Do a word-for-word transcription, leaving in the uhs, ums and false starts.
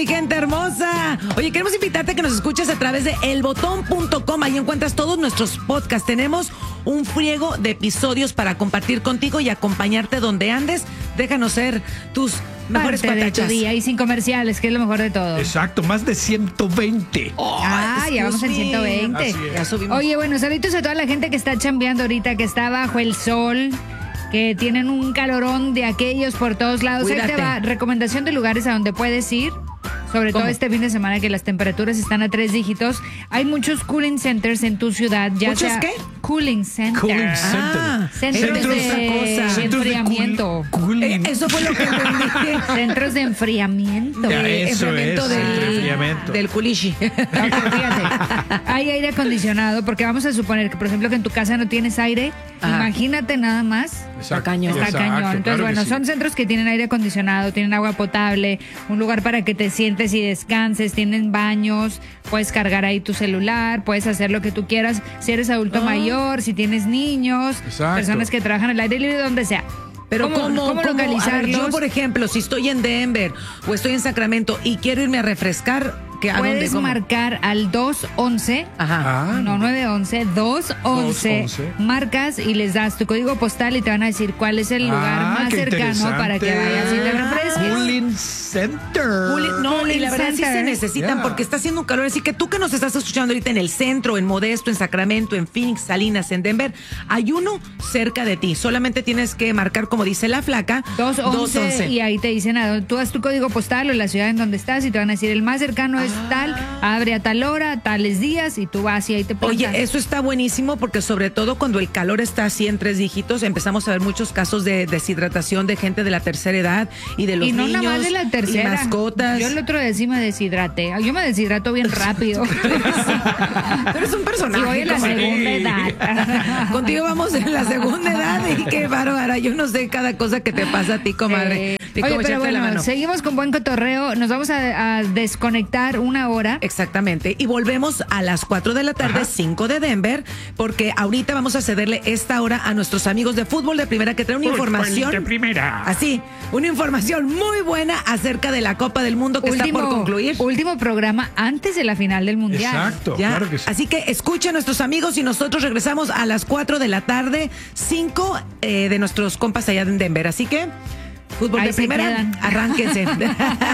mi gente hermosa? Oye, queremos invitarte a que nos escuches a través de el botón punto com. Ahí encuentras todos nuestros podcasts. Tenemos un friego de episodios para compartir contigo y acompañarte donde andes. Déjanos ser tus mejores Parte de patachas. tu día y sin comerciales, que es lo mejor de todo. Exacto, más de ciento veinte. Oh, Ah, ya vamos en ciento veinte. Así es. Ya subimos. Oye, bueno, saludos a toda la gente que está chambeando ahorita, que está bajo el sol, que tienen un calorón de aquellos por todos lados. Ahí Cuídate. te va, recomendación de lugares a donde puedes ir. Sobre ¿Cómo? todo este fin de semana que las temperaturas están a tres dígitos. Hay muchos cooling centers en tu ciudad. Ya ¿Muchos sea qué? Cooling centers. Cooling Ah, Centros eso es de otra cosa. Centros de enfriamiento. cool- cooling. Eh, eso fue lo que entendí. Centros de enfriamiento. Ya, Eh, eso enfriamiento es, del, enfriamiento. del culichi. Ok, fíjate, hay aire acondicionado, porque vamos a suponer que, por ejemplo, que en tu casa no tienes aire. Ajá. Imagínate nada más. Está cañón. Está Exacto, cañón. Entonces, claro que bueno, sí. son centros que tienen aire acondicionado, tienen agua potable, un lugar para que te sientes y descanses, tienen baños, puedes cargar ahí tu celular, puedes hacer lo que tú quieras. Si eres adulto Ah. mayor, si tienes niños, Exacto. personas que trabajan al aire libre, donde sea. Pero ¿cómo, ¿Cómo, cómo, A ver, localizarlos? yo, por ejemplo, si estoy en Denver o estoy en Sacramento y quiero irme a refrescar, ¿qué, ¿a dónde? Puedes ¿Cómo? marcar al dos once. Ajá. Ah, No, nueve once, dos once. dos once. Marcas y les das tu código postal y te van a decir cuál es el lugar Ah, más qué cercano para que vayas y te interesante. refresques. Cooling Center. Juli- No, y Cooling la verdad sí se Center. necesitan Yeah. porque está haciendo un calor. Así que tú que nos estás escuchando ahorita en el centro, en Modesto, en Sacramento, en Phoenix, Salinas, en Denver, hay uno cerca de ti. Solamente tienes que marcar, como dice la flaca, dos once y ahí te dicen, a dónde- tú das tu código postal o la ciudad en donde estás y te van a decir, el más cercano es tal, abre a tal hora, tales días y tú vas y ahí te plantas. Oye, eso está buenísimo porque sobre todo cuando el calor está así en tres dígitos, empezamos a ver muchos casos de deshidratación de gente de la tercera edad y de los y no niños nada más de la tercera. y mascotas. Yo el otro día sí me deshidraté. Yo me deshidrato bien rápido. Tú eres un personaje. Y voy en la comadre. segunda edad. Contigo vamos en la segunda edad y qué bárbara. Yo no sé cada cosa que te pasa a ti, comadre. Eh, Ni oye, cómo pero echarte la bueno, mano. seguimos con buen cotorreo. Nos vamos a, a desconectar una hora. Exactamente. Y volvemos a las cuatro de la tarde, cinco de Denver, porque ahorita vamos a cederle esta hora a nuestros amigos de fútbol de primera que traen una Fútbol información. de primera. Así, una información muy buena acerca de la Copa del Mundo que está por concluir. último programa antes de la final del Mundial. Exacto, Ya. claro que sí. Así que escuchen a nuestros amigos y nosotros regresamos a las cuatro de la tarde, cinco eh, de nuestros compas allá en Denver. Así que, fútbol Ahí de se primera, quedan. arránquense.